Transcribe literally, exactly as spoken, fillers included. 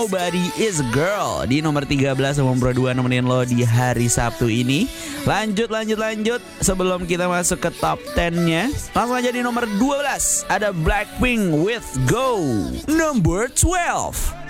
Nobody is a Girl di nomor tiga belas sama nomor dua nemenin lo di hari Sabtu ini. Lanjut, lanjut, lanjut. Sebelum kita masuk ke top sepuluh-nya, langsung aja di nomor dua belas ada Blackpink with Go. Number twelve.